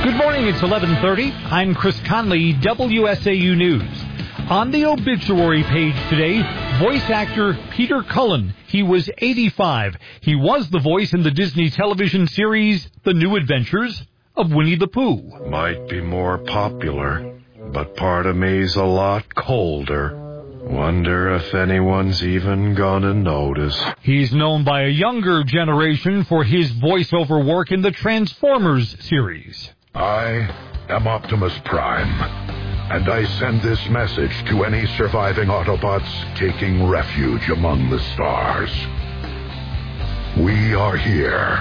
Good morning, it's 11:30. I'm Chris Conley, WSAU News. On the obituary page today, voice actor Peter Cullen. He was 85. He was the voice in the Disney television series The New Adventures of Winnie the Pooh. Might be more popular, but part of me's a lot colder. Wonder if anyone's even gonna notice. He's known by a younger generation for his voiceover work in the Transformers series. I am Optimus Prime, and I send this message to any surviving Autobots taking refuge among the stars. We are here.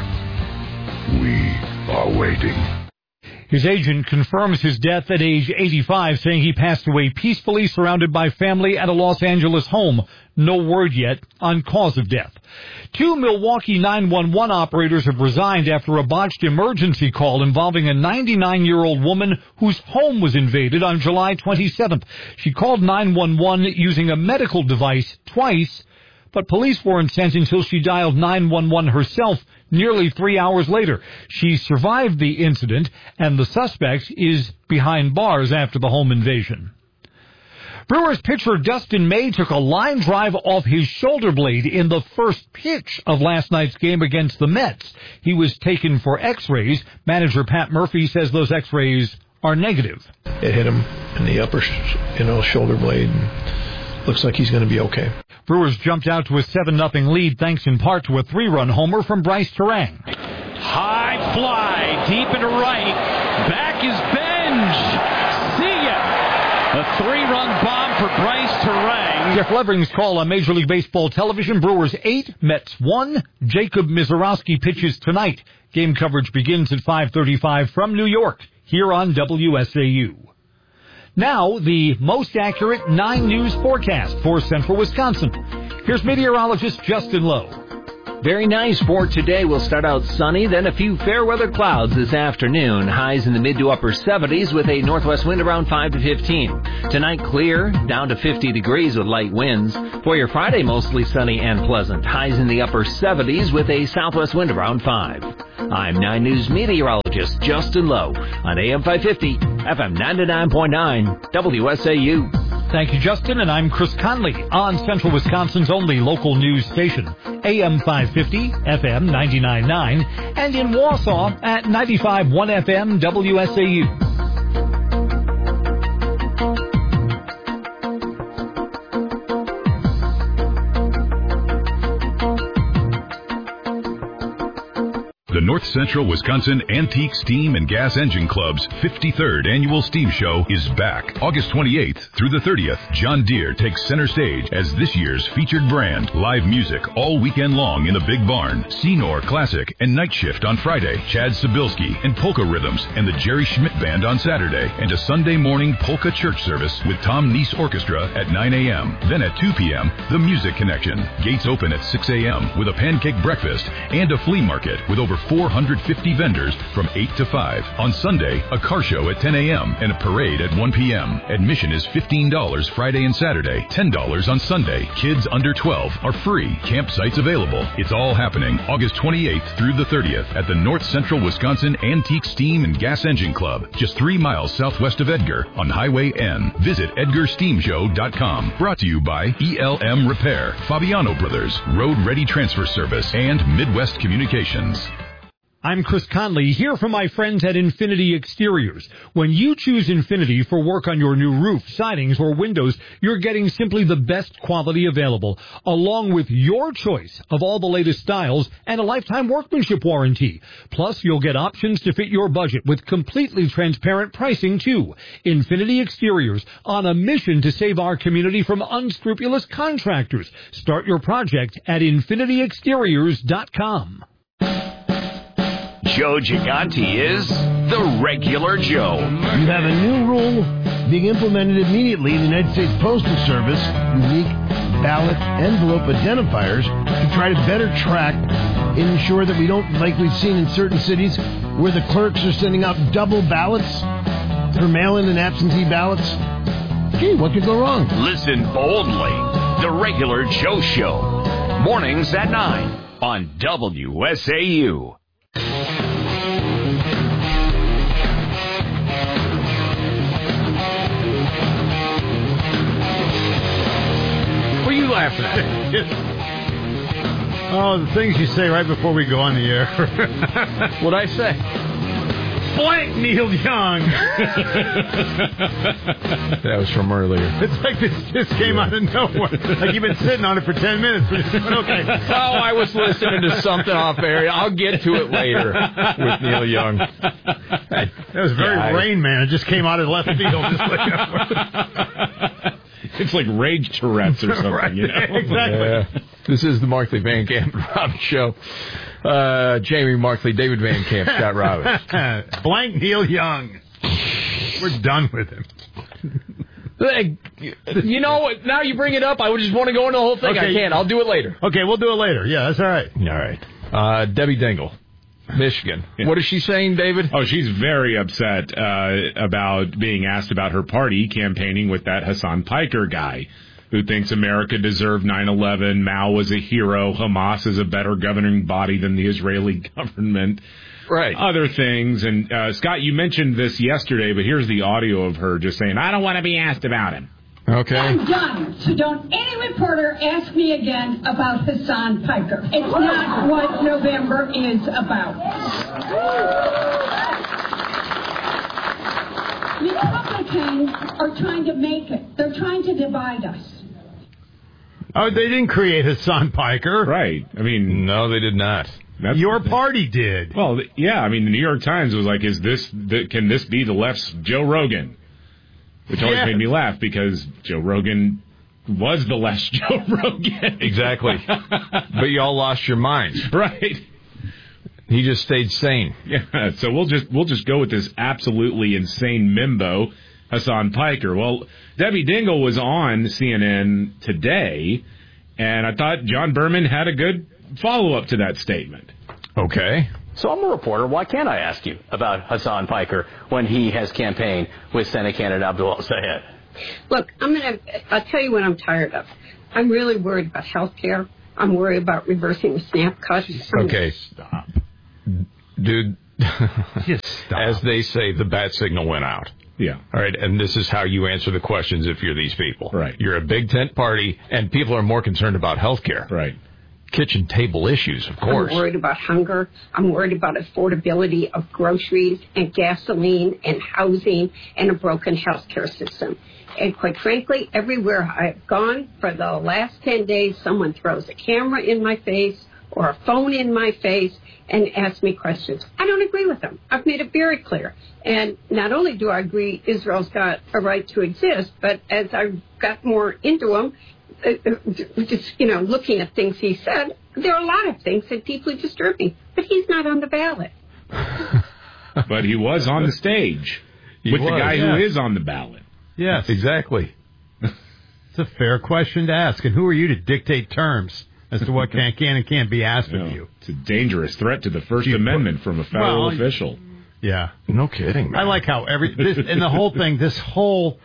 We are waiting. His agent confirms his death at age 85, saying he passed away peacefully surrounded by family at a Los Angeles home. No word yet on cause of death. 2 Milwaukee 911 operators have resigned after a botched emergency call involving a 99-year-old woman whose home was invaded on July 27th. She called 911 using a medical device twice, but police weren't sent until she dialed 911 herself nearly 3 hours later. She survived the incident, and the suspect is behind bars after the home invasion. Brewers pitcher Dustin May took a line drive off his shoulder blade in the first pitch of last night's game against the Mets. He was taken for x-rays. Manager Pat Murphy says those x-rays are negative. It hit him in the upper, shoulder blade. Looks like he's going to be okay. Brewers jumped out to a 7-0 lead thanks in part to a 3-run homer from Bryce Terang. High fly, deep into right. Back is Benj. See ya. A 3-run bomb for Bryce Terang. Jeff Levering's call on Major League Baseball television. Brewers 8, Mets 1. Jacob Mizorowski pitches tonight. Game coverage begins at 5:35 from New York, here on WSAU. Now, the most accurate 9 News forecast for central Wisconsin. Here's meteorologist Justin Lowe. Very nice for today. We'll start out sunny, then a few fair weather clouds this afternoon. Highs in the mid to upper 70s with a northwest wind around 5 to 15. Tonight clear, down to 50 degrees with light winds. For your Friday, mostly sunny and pleasant. Highs in the upper 70s with a southwest wind around 5. I'm 9 News meteorologist Justin Lowe on AM 550, FM 99.9, WSAU. Thank you, Justin, and I'm Chris Conley on Central Wisconsin's only local news station, AM 550, FM 99.9, and in Wausau at 95.1 FM WSAU. The North Central Wisconsin Antique Steam and Gas Engine Club's 53rd Annual Steam Show is back. August 28th through the 30th, John Deere takes center stage as this year's featured brand. Live music all weekend long in the Big Barn. Senor Classic and Night Shift on Friday. Chad Sabilski and Polka Rhythms and the Jerry Schmidt Band on Saturday. And a Sunday morning polka church service with Tom Neese Orchestra at 9 a.m. Then at 2 p.m., the Music Connection. Gates open at 6 a.m. with a pancake breakfast and a flea market with over 450 vendors from 8 to 5. On Sunday, a car show at 10 a.m. and a parade at 1 p.m. Admission is $15 Friday and Saturday, $10 on Sunday. Kids under 12 are free. Campsites available. It's all happening August 28th through the 30th at the North Central Wisconsin Antique Steam and Gas Engine Club, just 3 miles southwest of Edgar on Highway N. Visit EdgarSteamShow.com. Brought to you by ELM Repair, Fabiano Brothers, Road Ready Transfer Service, and Midwest Communications. I'm Chris Conley, here from my friends at Infinity Exteriors. When you choose Infinity for work on your new roof, sidings, or windows, you're getting simply the best quality available, along with your choice of all the latest styles and a lifetime workmanship warranty. Plus, you'll get options to fit your budget with completely transparent pricing, too. Infinity Exteriors, on a mission to save our community from unscrupulous contractors. Start your project at infinityexteriors.com. Joe Gigante is the regular Joe. You have a new rule being implemented immediately in the United States Postal Service, unique ballot envelope identifiers, to try to better track and ensure that we don't, like we've seen in certain cities, where the clerks are sending out double ballots for mail-in and absentee ballots. Gee, what could go wrong? Listen boldly. The regular Joe Show. Mornings at 9 on WSAU. laughing at? Oh, the things you say right before we go on the air. What'd I say? Blank Neil Young. That was from earlier. It's like this just came out of nowhere. Like you've been sitting on it for 10 minutes. But okay. Oh, I was listening to something off air. I'll get to it later with Neil Young. That was very Rain Man. It just came out of left field. It's like rage Tourette's or something. Right. You know? Exactly. Yeah. This is the Markley Van Camp Robbins Show. Jamie Markley, David Van Camp, Scott Robbins. Blank Neil Young. We're done with him. You know what? Now you bring it up. I would just want to go into the whole thing. Okay. I can't. I'll do it later. Okay, we'll do it later. Yeah, that's all right. All right. Debbie Dingle, Michigan. Yeah. What is she saying, David? Oh, she's very upset about being asked about her party campaigning with that Hassan Piker guy who thinks America deserved 9/11, Mao was a hero, Hamas is a better governing body than the Israeli government. Right. Other things. And, Scott, you mentioned this yesterday, but here's the audio of her just saying, I don't want to be asked about him. Okay. I'm done. So don't any reporter ask me again about Hassan Piker. It's not what November is about. Republicans are trying to make it. They're trying to divide us. Oh, they didn't create Hassan Piker. Right. I mean, no, they did not. Your party did. Well, yeah. I mean, the New York Times was like, can this be the left's Joe Rogan? Which always made me laugh because Joe Rogan was the left's Joe Rogan. Exactly. But you all lost your minds. Right. He just stayed sane. Yeah. So we'll just go with this absolutely insane mimbo, Hassan Piker. Well, Debbie Dingle was on CNN today, and I thought John Berman had a good follow-up to that statement. Okay. So I'm a reporter. Why can't I ask you about Hassan Piker when he has campaigned with Senate candidate Abdul El-Sayed? Look, I'll tell you what I'm tired of. I'm really worried about health care. I'm worried about reversing the SNAP cuts. Okay. Stop. Dude, just stop. As they say, the bat signal went out. Yeah. All right, and this is how you answer the questions if you're these people. Right. You're a big tent party, and people are more concerned about health care. Right. Kitchen table issues, of course. I'm worried about hunger. I'm worried about affordability of groceries and gasoline and housing and a broken health care system. And quite frankly, everywhere I've gone for the last 10 days, someone throws a camera in my face or a phone in my face and asks me questions. I don't agree with them. I've made it very clear. And not only do I agree Israel's got a right to exist, but as I've got more into him, just, looking at things he said, there are a lot of things that deeply disturb me. But he's not on the ballot. But he was on the stage with the guy who is on the ballot. Yes. Exactly. It's a fair question to ask. And who are you to dictate terms as to what can and can't be asked of you? It's a dangerous threat to the First Amendment from a federal official. Yeah. No kidding, man. I like how and the whole thing, this whole,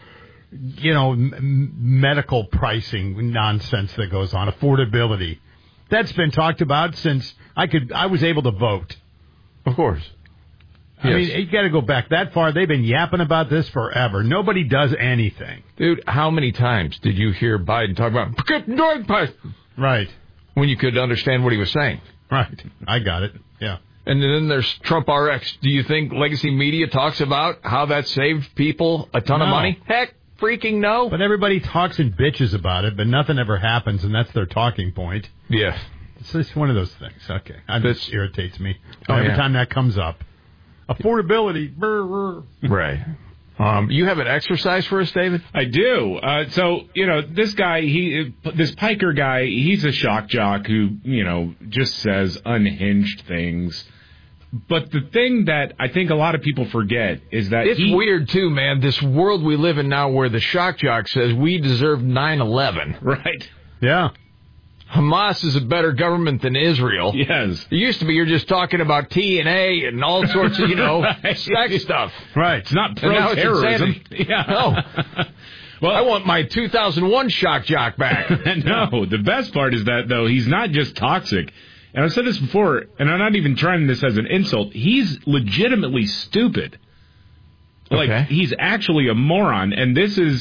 medical pricing nonsense that goes on, affordability, that's been talked about since I was able to vote. Of course. I mean, you got to go back that far. They've been yapping about this forever. Nobody does anything. Dude, how many times did you hear Biden talk about drug price? Right. When you could understand what he was saying. Right. I got it. Yeah. And then there's Trump RX. Do you think legacy media talks about how that saved people a ton of money? Heck, freaking no. But everybody talks and bitches about it, but nothing ever happens, and that's their talking point. Yeah. It's just one of those things. Okay. This irritates me. Every time that comes up. Affordability. Right. You have an exercise for us, David? I do. So, this guy, this Piker guy, he's a shock jock who, just says unhinged things. But the thing that I think a lot of people forget is that it's weird, too, man. This world we live in now where the shock jock says we deserve 9/11. Right. Yeah. Hamas is a better government than Israel. Yes. It used to be you're just talking about TNA and all sorts of, sex stuff. Right. It's not pro-terrorism. Yeah. No. Well, I want my 2001 shock jock back. No. The best part is that, though, he's not just toxic. And I've said this before, and I'm not even trying this as an insult. He's legitimately stupid. Like, he's actually a moron. And this is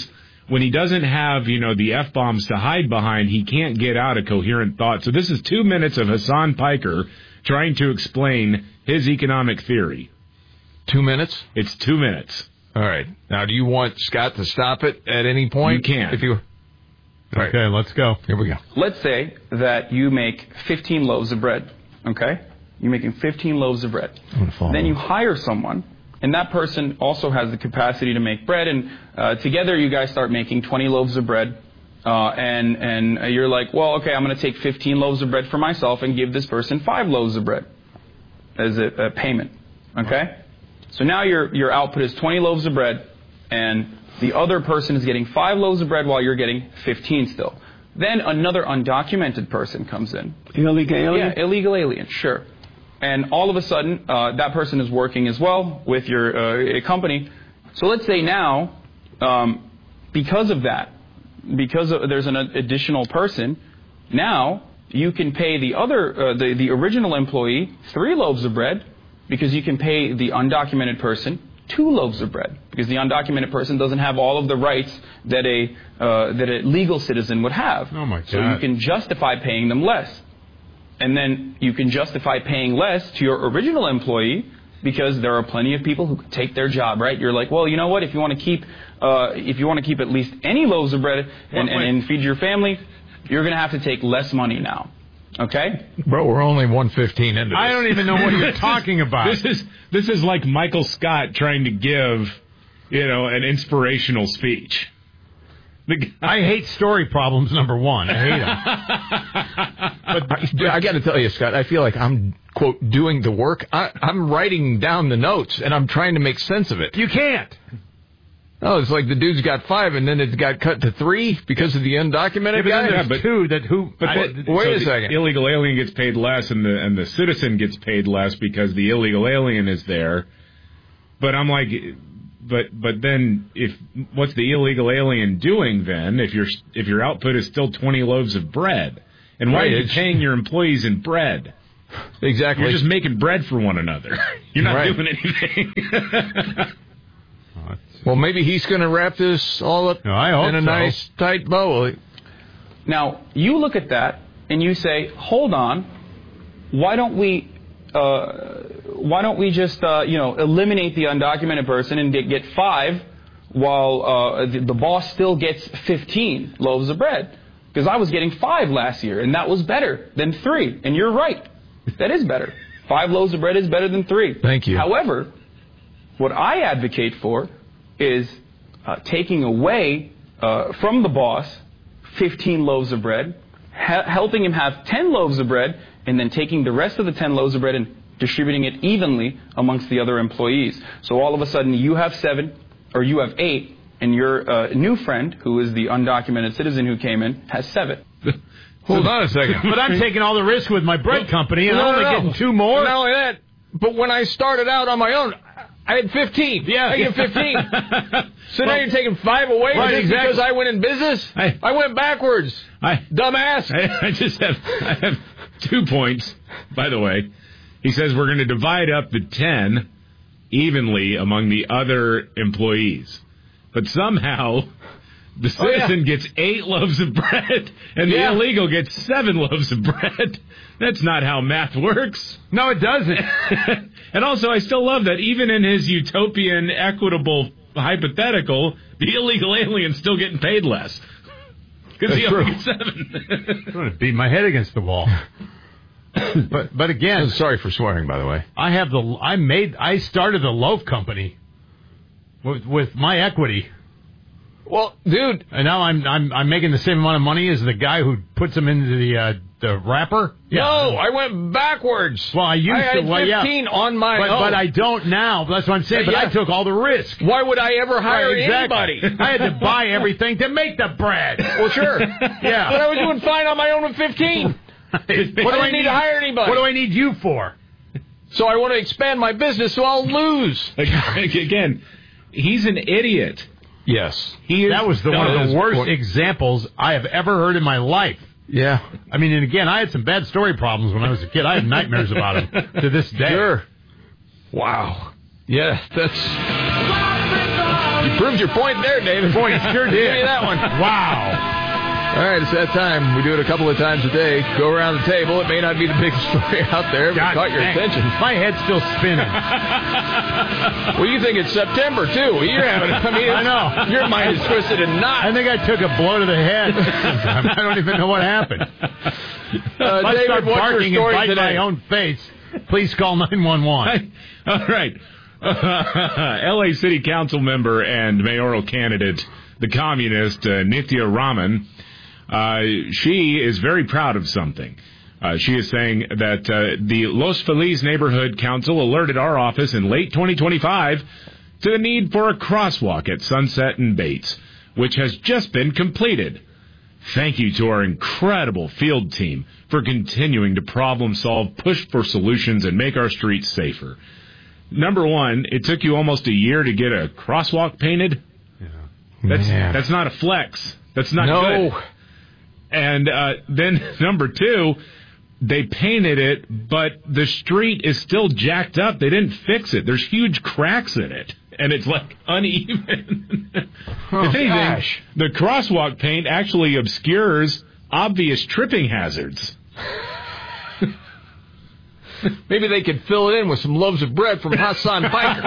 when he doesn't have, the F-bombs to hide behind, he can't get out a coherent thought. So this is 2 minutes of Hassan Piker trying to explain his economic theory. 2 minutes? It's 2 minutes. All right. Now, do you want Scott to stop it at any point? You can. Okay, let's go. Here we go. Let's say that you make 15 loaves of bread, okay? You're making 15 loaves of bread. Then you hire someone, and that person also has the capacity to make bread, and together you guys start making 20 loaves of bread, and you're like, well, okay, I'm going to take 15 loaves of bread for myself and give this person 5 loaves of bread as a payment, okay? So now your output is 20 loaves of bread, and the other person is getting 5 loaves of bread while you're getting 15 still. Then another undocumented person comes in. Illegal alien? Yeah, illegal alien, sure. And all of a sudden, that person is working as well with your company. So let's say now, because of that, there's an additional person, now you can pay the other, the original employee 3 loaves of bread, because you can pay the undocumented person 2 loaves of bread, because the undocumented person doesn't have all of the rights that a legal citizen would have. Oh my God! So you can justify paying them less. And then you can justify paying less to your original employee because there are plenty of people who could take their job, right? You're like, well, you know what? If you want to keep at least any loaves of bread and feed your family, you're going to have to take less money now. Okay? Bro, we're only 1:15 into this. I don't even know what you're talking about. This is like Michael Scott trying to give, an inspirational speech. I hate story problems, number one. I hate them. But I got to tell you, Scott, I feel like I'm, quote, doing the work. I'm writing down the notes, and I'm trying to make sense of it. You can't. Oh, it's like the dude's got 5, and then it got cut to 3 because of the undocumented guy? Yeah, but 2 that who... wait a second. The illegal alien gets paid less, and the citizen gets paid less because the illegal alien is there. But I'm like... But then, what's the illegal alien doing then? If your output is still 20 loaves of bread, and why are you paying your employees in bread? Exactly. You're just making bread for one another. You're not doing anything. Well, maybe he's going to wrap this all up in a nice tight bow. Now you look at that and you say, "Hold on, why don't we just eliminate the undocumented person and get 5 while the boss still gets 15 loaves of bread? Because I was getting 5 last year, and that was better than 3. And you're right, that is better. 5 loaves of bread is better than 3. Thank you. However, what I advocate for is taking away from the boss 15 loaves of bread, helping him have 10 loaves of bread, and then taking the rest of the 10 loaves of bread and distributing it evenly amongst the other employees. So all of a sudden you have 7, or you have 8, and your new friend, who is the undocumented citizen who came in, has 7. Hold on a second. But I'm taking all the risk with my bread company, and I'm only getting 2 more. Not only that, but when I started out on my own, I had 15. Yeah. I get 15. So now you're taking 5 away because I went in business? I went backwards. Dumbass. I have 2 points, by the way. He says we're going to divide up the 10 evenly among the other employees. But somehow the citizen gets 8 loaves of bread and the illegal gets 7 loaves of bread. That's not how math works. No, it doesn't. And also, I still love that even in his utopian, equitable hypothetical, the illegal alien's still getting paid less. Because he only gets 7. I'm going to beat my head against the wall. But again, sorry for swearing, by the way. I started the loaf company with my equity. Well, dude, and now I'm making the same amount of money as the guy who puts them into the wrapper. Yeah. No, I went backwards. Well, I had 15 on my own. But I don't now. That's what I'm saying. But I took all the risk. Why would I ever hire anybody? I had to buy everything to make the bread. Well, sure. Yeah. But I was doing fine on my own with 15. What do I need to hire anybody? What do I need you for? So I want to expand my business, so I'll lose. Again, he's an idiot. Yes. That was one of the worst examples I have ever heard in my life. Yeah. I mean, and again, I had some bad story problems when I was a kid. I have nightmares about him to this day. Sure. Wow. Yeah, that's... You proved your point there, David. Boy, you sure did. Give me that one. Wow. All right, it's that time. We do it a couple of times a day. Go around the table. It may not be the biggest story out there, but it caught your attention. My head's still spinning. Well, you think it's September, too. You're having, I know. Your mind is twisted in knots. I think I took a blow to the head. I don't even know what happened. David, what's your story and today? My own face. Please call 911. All right. L.A. City Council member and mayoral candidate, the communist Nithya Raman, she is very proud of something. She is saying that the Los Feliz Neighborhood Council alerted our office in late 2025 to the need for a crosswalk at Sunset and Bates, which has just been completed. Thank you to our incredible field team for continuing to problem solve, push for solutions, and make our streets safer. Number one, it took you almost a year to get a crosswalk painted. Yeah. That's not a flex. That's not good. And then number two, they painted it, but the street is still jacked up. They didn't fix it. There's huge cracks in it, and it's like uneven. If anything, the crosswalk paint actually obscures obvious tripping hazards. Maybe they could fill it in with some loaves of bread from Hassan Piker.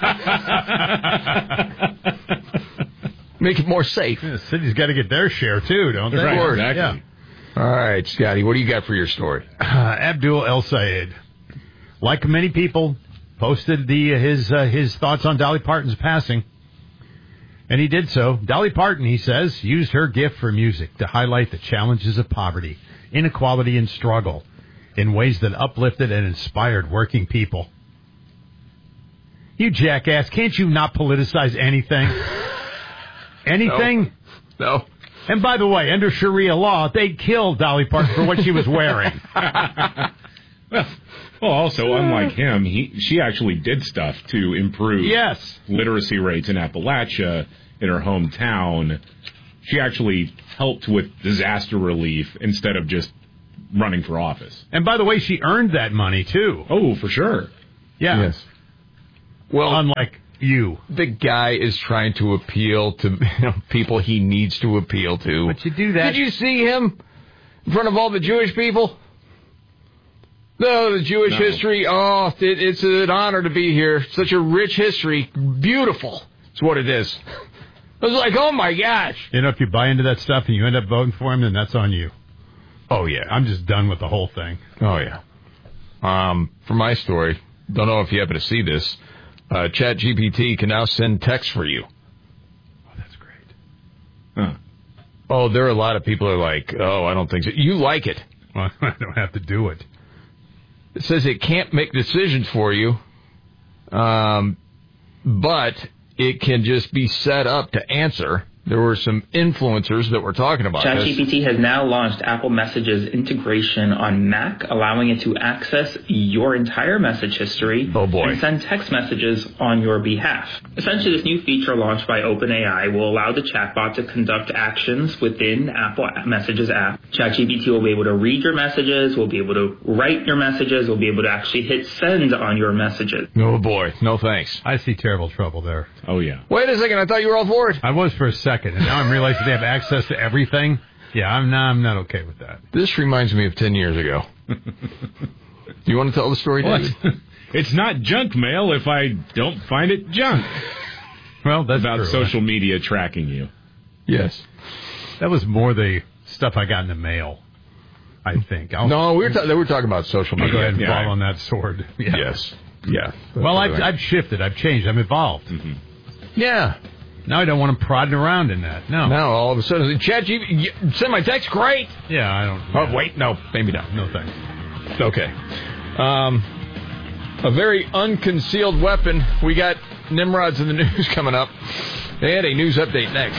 Make it more safe. Yeah, the city's got to get their share, too, don't they? Right, exactly. Yeah. All right, Scotty, what do you got for your story? Abdul El Sayed, like many people, posted his thoughts on Dolly Parton's passing. And he did so. Dolly Parton, he says, used her gift for music to highlight the challenges of poverty, inequality, and struggle in ways that uplifted and inspired working people. You jackass, can't you not politicize anything? Anything? No. And by the way, under Sharia law, they'd kill Dolly Parton for what she was wearing. Well, also, unlike him, she actually did stuff to improve literacy rates in Appalachia, in her hometown. She actually helped with disaster relief instead of just running for office. And by the way, she earned that money, too. Oh, for sure. Yeah. Yes. Well, unlike you. The guy is trying to appeal to people he needs to appeal to. But you do that. Did you see him in front of all the Jewish people? No, the Jewish history. Oh, it's an honor to be here. Such a rich history. Beautiful. That's what it is. I was like, oh, my gosh. If you buy into that stuff and you end up voting for him, then that's on you. Oh, yeah. I'm just done with the whole thing. Oh, yeah. For my story, don't know if you happen to see this, ChatGPT can now send text for you. Oh, that's great. Huh. Oh, there are a lot of people who are like, oh, I don't think so. You like it. Well, I don't have to do it. It says it can't make decisions for you, but it can just be set up to answer. There were some influencers that were talking about this. ChatGPT has now launched Apple Messages integration on Mac, allowing it to access your entire message history and send text messages on your behalf. Essentially, this new feature launched by OpenAI will allow the chatbot to conduct actions within Apple Messages app. ChatGPT will be able to read your messages, will be able to write your messages, will be able to actually hit send on your messages. Oh, boy. No thanks. I see terrible trouble there. Oh, yeah. Wait a second. I thought you were all for it. I was for a second. And now I'm realizing they have access to everything. Yeah, I'm not okay with that. This reminds me of 10 years ago. Do you want to tell the story, David? It's not junk mail if I don't find it junk. Well, that's about true, social media tracking you. Yes. That was more the stuff I got in the mail, I think. No, we were talking about social media. I'll go ahead and fall on that sword. Yeah. Yes. Yeah. Well, I've shifted. I've changed. I'm evolved. Mm-hmm. Yeah. Now I don't want them prodding around in that. No. Now all of a sudden, ChatGPT, send my text, great. Yeah, I don't. Oh, wait, no, maybe not. No thanks. Okay. A very unconcealed weapon. We got Nimrods in the news coming up. They had a news update next.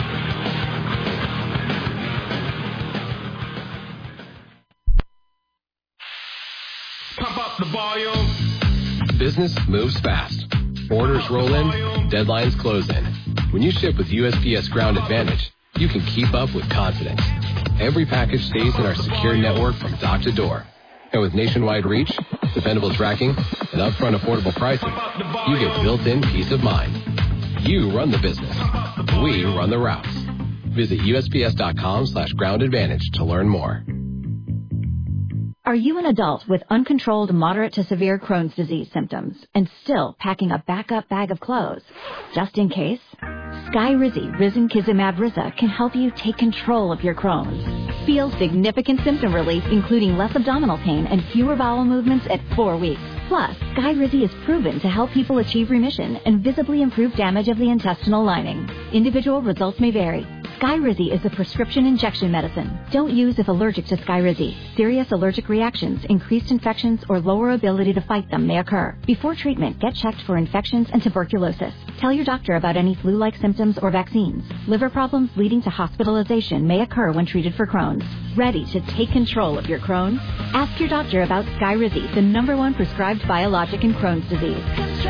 Pump up the volume. Business moves fast. Orders roll in, deadlines close in. When you ship with USPS Ground Advantage, you can keep up with confidence. Every package stays in our secure network from dock to door. And with nationwide reach, dependable tracking, and upfront affordable pricing, you get built-in peace of mind. You run the business. We run the routes. Visit USPS.com/Ground Advantage to learn more. Are you an adult with uncontrolled moderate to severe Crohn's disease symptoms and still packing a backup bag of clothes? Just in case? Skyrizi Risankizumab Riza can help you take control of your Crohn's. Feel significant symptom relief, including less abdominal pain and fewer bowel movements at 4 weeks. Plus, Skyrizi is proven to help people achieve remission and visibly improve damage of the intestinal lining. Individual results may vary. Skyrizi is a prescription injection medicine. Don't use if allergic to Skyrizi. Serious allergic reactions, increased infections, or lower ability to fight them may occur. Before treatment, get checked for infections and tuberculosis. Tell your doctor about any flu-like symptoms or vaccines. Liver problems leading to hospitalization may occur when treated for Crohn's. Ready to take control of your Crohn's? Ask your doctor about Skyrizi, the #1 prescribed biologic in Crohn's disease.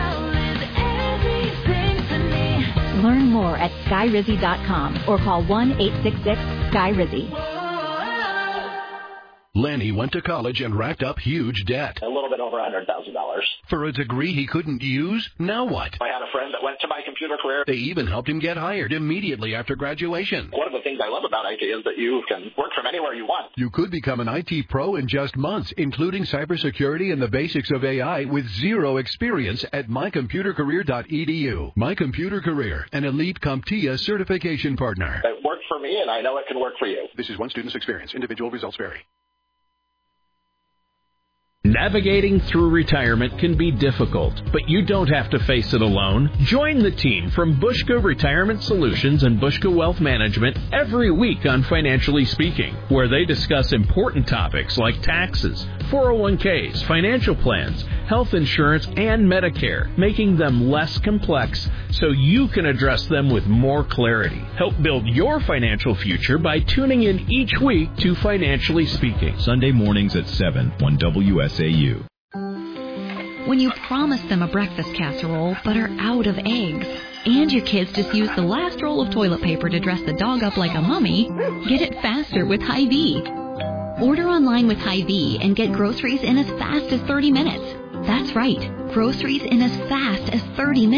Learn more at skyrizi.com or call 1-866-SKYRIZI. Lenny went to college and racked up huge debt. A little bit over $100,000. For a degree he couldn't use? Now what? I had a friend that went to My Computer Career. They even helped him get hired immediately after graduation. One of the things I love about IT is that you can work from anywhere you want. You could become an IT pro in just months, including cybersecurity and the basics of AI with zero experience at mycomputercareer.edu. My Computer Career, an elite CompTIA certification partner. It worked for me, and I know it can work for you. This is one student's experience. Individual results vary. Navigating through retirement can be difficult, but you don't have to face it alone. Join the team from Bushka Retirement Solutions and Bushka Wealth Management every week on Financially Speaking, where they discuss important topics like taxes, 401ks, financial plans, health insurance, and Medicare, making them less complex so you can address them with more clarity. Help build your financial future by tuning in each week to Financially Speaking. Sunday mornings at 7 on WSAU. When you promise them a breakfast casserole but are out of eggs, and your kids just use the last roll of toilet paper to dress the dog up like a mummy, get it faster with Hy-Vee. Order online with Hy-Vee and get groceries in as fast as 30 minutes. That's right, groceries in as fast as 30 minutes.